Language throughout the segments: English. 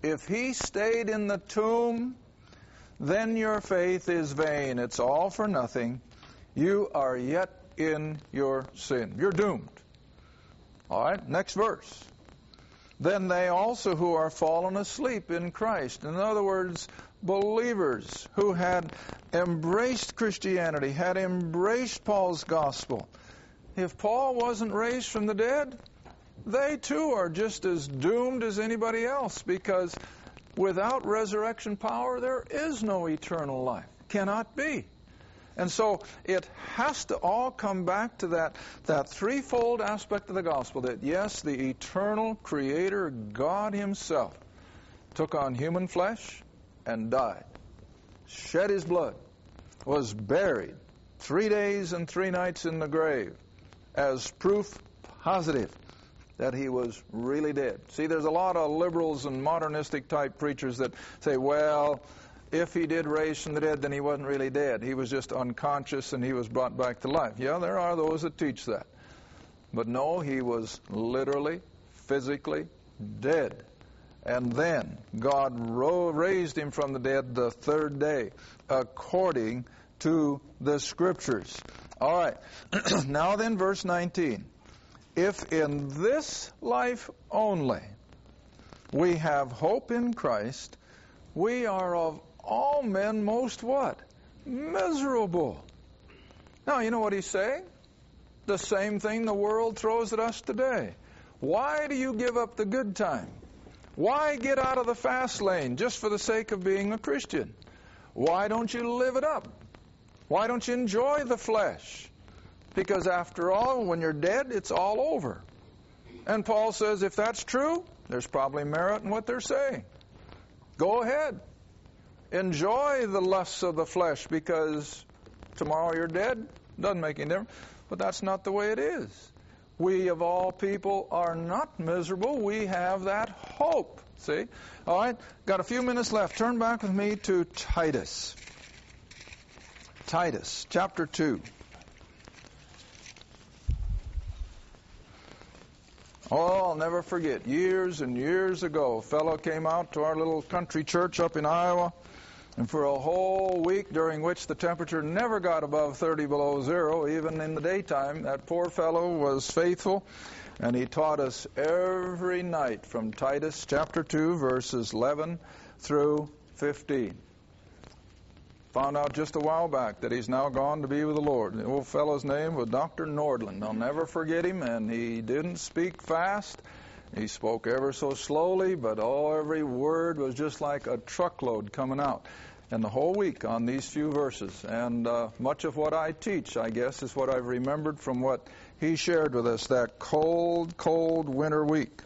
If he stayed in the tomb, then your faith is vain. It's all for nothing. You are yet in your sin. You're doomed. All right, next verse. Then they also who are fallen asleep in Christ. In other words, believers who had embraced Christianity, had embraced Paul's gospel. If Paul wasn't raised from the dead, they too are just as doomed as anybody else, because without resurrection power, there is no eternal life. Cannot be. And so it has to all come back to that threefold aspect of the gospel, that yes, the eternal Creator, God Himself, took on human flesh and died, shed His blood, was buried 3 days and 3 nights in the grave as proof positive that He was really dead. See, there's a lot of liberals and modernistic type preachers that say, well, if He did raise from the dead, then He wasn't really dead. He was just unconscious and He was brought back to life. Yeah, there are those that teach that. But no, He was literally, physically dead. And then God raised Him from the dead the 3rd day, according to the Scriptures. All right. Now then, verse 19. If in this life only we have hope in Christ, we are of all men most what? Miserable. Now, you know what he's saying? The same thing the world throws at us today. Why do you give up the good time? Why get out of the fast lane just for the sake of being a Christian? Why don't you live it up? Why don't you enjoy the flesh? Because after all, when you're dead, it's all over. And Paul says if that's true, there's probably merit in what they're saying. Go ahead. Enjoy the lusts of the flesh, because tomorrow you're dead. Doesn't make any difference. But that's not the way it is. We of all people are not miserable. We have that hope. See? All right. Got a few minutes left. Turn back with me to Titus. Titus, chapter 2. Oh, I'll never forget. Years and years ago, a fellow came out to our little country church up in Iowa, and for a whole week, during which the temperature never got above 30 below zero, even in the daytime, that poor fellow was faithful, and he taught us every night from Titus chapter 2, verses 11 through 15. Found out just a while back that he's now gone to be with the Lord. The old fellow's name was Dr. Nordland. I'll never forget him, and he didn't speak fast. He spoke ever so slowly, but every word was just like a truckload coming out. And the whole week on these few verses. And much of what I teach, I guess, is what I've remembered from what he shared with us that cold, cold winter week.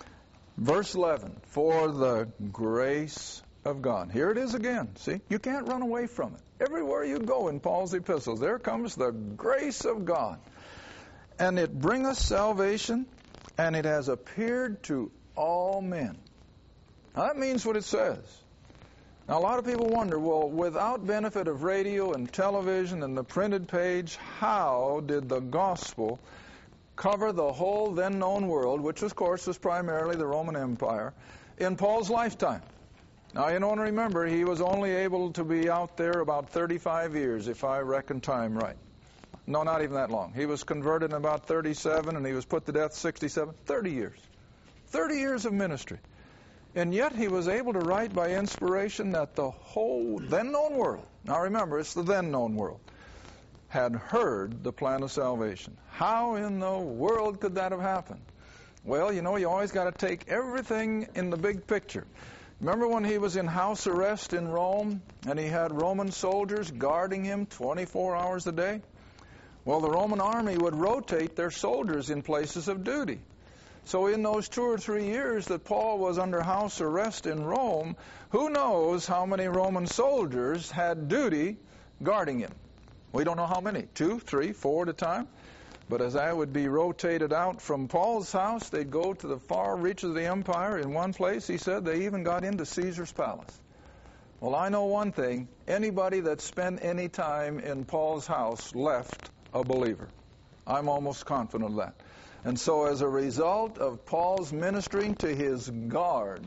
Verse 11, for the grace of God. Here it is again. See, you can't run away from it. Everywhere you go in Paul's epistles, there comes the grace of God. And it bringeth salvation, and it has appeared to all men. Now, that means what it says. Now, a lot of people wonder, well, without benefit of radio and television and the printed page, how did the gospel cover the whole then known world, which of course was primarily the Roman Empire, in Paul's lifetime? Now, you don't remember, he was only able to be out there about 35 years, if I reckon time right. No, not even that long. He was converted in about 37, and he was put to death 67. 30 years. 30 years of ministry. And yet he was able to write by inspiration that the whole then-known world, now remember, it's the then-known world, had heard the plan of salvation. How in the world could that have happened? Well, you know, you always got to take everything in the big picture. Remember when he was in house arrest in Rome, and he had Roman soldiers guarding him 24 hours a day? Well, the Roman army would rotate their soldiers in places of duty. So in those 2 or 3 years that Paul was under house arrest in Rome, who knows how many Roman soldiers had duty guarding him? We don't know how many, 2, 3, 4 at a time. But as I would be rotated out from Paul's house, they'd go to the far reaches of the empire. In one place, he said, they even got into Caesar's palace. Well, I know one thing. Anybody that spent any time in Paul's house left a believer. I'm almost confident of that. And so as a result of Paul's ministering to his guard,